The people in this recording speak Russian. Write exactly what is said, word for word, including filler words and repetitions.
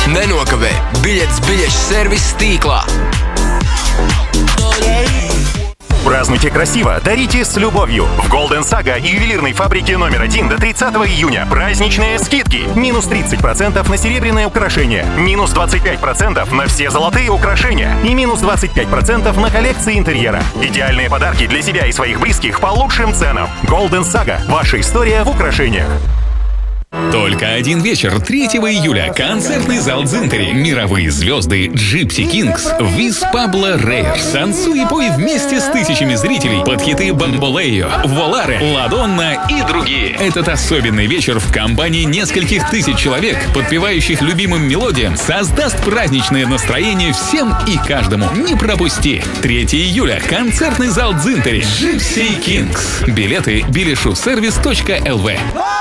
Nenokavē. Biļetes biļešu servisa tīklā. Празднуйте красиво, дарите с любовью. В Golden Saga и ювелирной фабрике номер один до тридцатого июня праздничные скидки. Минус тридцать процентов на серебряные украшения, минус двадцать пять процентов на все золотые украшения и минус двадцать пять процентов на коллекции интерьера. Идеальные подарки для себя и своих близких по лучшим ценам. Golden Saga. Ваша история в украшениях. Только один вечер, третьего июля. Концертный зал Дзинтери. Мировые звезды Gypsy Kings, Виз Пабло Рейер. Танцуй и пой вместе с тысячами зрителей под хиты Бамболео, Воларе, Ладонна и другие. Этот особенный вечер в компании нескольких тысяч человек, подпевающих любимым мелодиям, создаст праздничное настроение всем и каждому. Не пропусти. третьего июля. Концертный зал Дзинтери. Gypsy Kings. Билеты билешусервис точка эл ви.